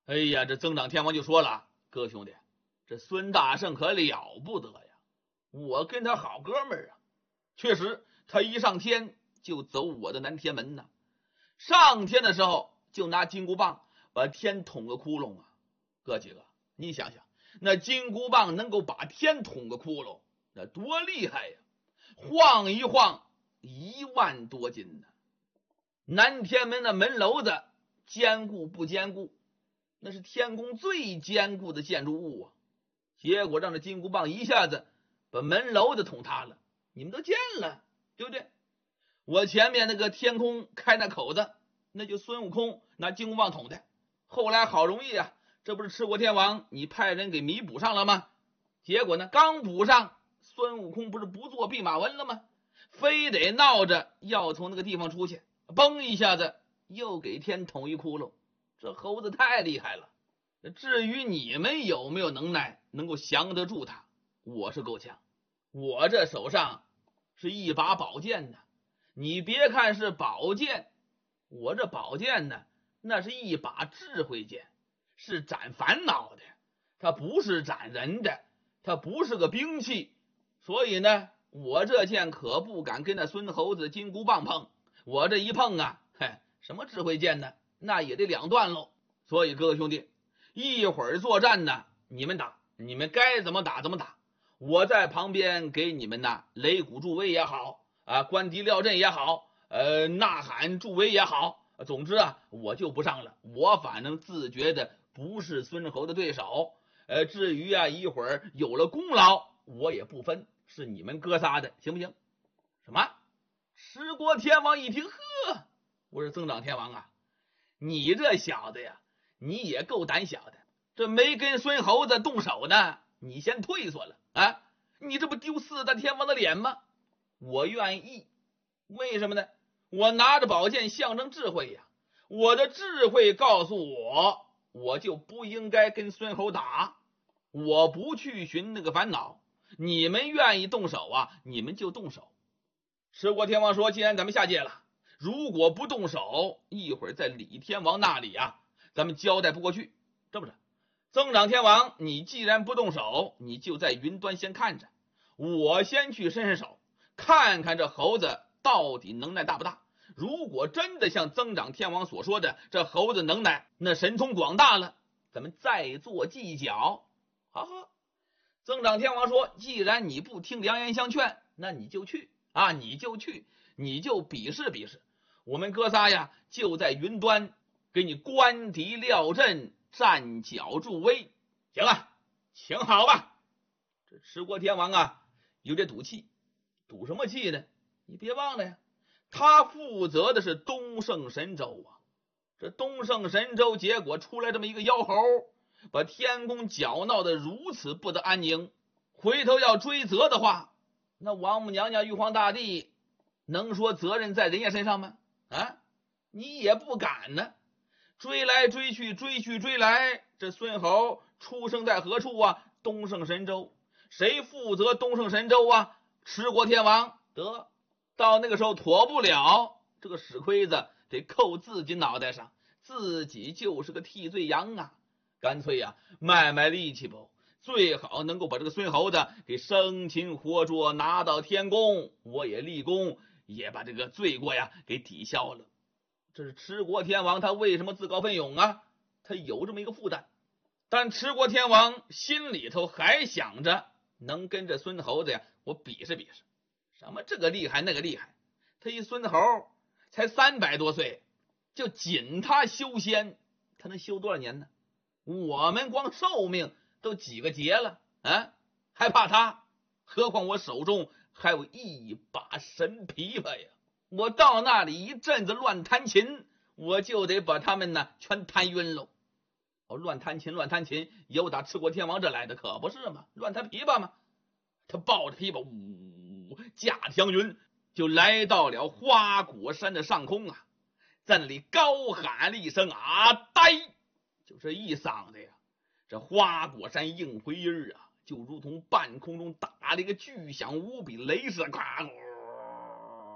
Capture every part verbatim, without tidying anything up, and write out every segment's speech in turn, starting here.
哎呀，这增长天王就说了，哥兄弟，这孙大圣可了不得呀，我跟他好哥们儿啊。确实他一上天就走我的南天门呐，上天的时候就拿金箍棒把天捅个窟窿啊。哥几个你想想，那金箍棒能够把天捅个窟窿，那多厉害呀，晃一晃一万多斤呢。南天门的门楼子坚固不坚固，那是天宫最坚固的建筑物啊，结果让这金箍棒一下子把门楼子捅塌了，你们都见了对不对？我前面那个天空开那口子，那就孙悟空拿金箍棒捅的，后来好容易啊，这不是持国天王你派人给弥补上了吗？结果呢，刚补上，孙悟空不是不做弼马温了吗？非得闹着要从那个地方出去，嘣一下子又给天捅一窟窿，这猴子太厉害了。至于你们有没有能耐能够降得住他，我是够呛。我这手上是一把宝剑呢，你别看是宝剑，我这宝剑呢，那是一把智慧剑，是斩烦恼的，它不是斩人的，它不是个兵器。所以呢，我这剑可不敢跟那孙猴子金箍棒碰，我这一碰啊，嘿，什么智慧剑呢，那也得两段喽。所以各位兄弟，一会儿作战呢，你们打，你们该怎么打怎么打，我在旁边给你们呢擂鼓助威也好啊，观敌料阵也好，呃，呐喊助威也好，总之啊，我就不上了，我反正自觉的不是孙猴的对手。呃，至于啊，一会儿有了功劳，我也不分，是你们哥仨的，行不行？什么？持国天王一听，呵，我说增长天王啊，你这小子呀，你也够胆小的，这没跟孙猴子动手呢，你先退缩了啊！你这不丢四大天王的脸吗？我愿意，为什么呢？我拿着宝剑象征智慧呀，我的智慧告诉我，我就不应该跟孙猴打，我不去寻那个烦恼。你们愿意动手啊，你们就动手。持国天王说，既然咱们下界了，如果不动手，一会儿在李天王那里啊，咱们交代不过去。这么着，增长天王，你既然不动手，你就在云端先看着，我先去伸伸手，看看这猴子到底能耐大不大。如果真的像增长天王所说的，这猴子能耐那神通广大了，咱们再做计较。好好，增长天王说，既然你不听良言相劝，那你就去啊，你就去，你就比试比试。我们哥仨呀，就在云端给你观敌料阵，站脚助威。行了，请好吧。这持国天王啊，有点赌气，赌什么气呢？你别忘了呀，他负责的是东胜神州啊。这东胜神州结果出来这么一个妖猴，把天宫搅闹得如此不得安宁，回头要追责的话，那王母娘娘玉皇大帝能说责任在人家身上吗？啊，你也不敢呢。追来追去，追去追来，这孙猴出生在何处啊？东胜神州。谁负责东胜神州啊？持国天王。得，到那个时候妥不了，这个屎盔子得扣自己脑袋上，自己就是个替罪羊啊。干脆呀、啊，卖卖力气不，最好能够把这个孙猴子给生擒活捉，拿到天宫，我也立功，也把这个罪过呀给抵消了。这是持国天王他为什么自告奋勇啊？他有这么一个负担。但持国天王心里头还想着能跟这孙猴子呀我比试比试，什么这个厉害那个厉害。他一孙猴才三百多岁，就仅他修仙，他能修多少年呢？我们光寿命都几个劫了啊，还怕他？何况我手中还有一把神琵琶呀，我到那里一阵子乱弹琴，我就得把他们呢全弹晕喽。哦，乱弹琴乱弹琴有打持国天王这来的，可不是吗？乱弹琵琶吗？他抱着琵琶呜驾祥云就来到了花果山的上空啊，在那里高喊了一声啊呆，就这一嗓子呀，这花果山应回音啊，就如同半空中打了一个巨响无比雷声，咵！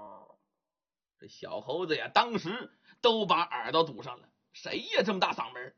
这小猴子呀，当时都把耳朵堵上了。谁呀这么大嗓门？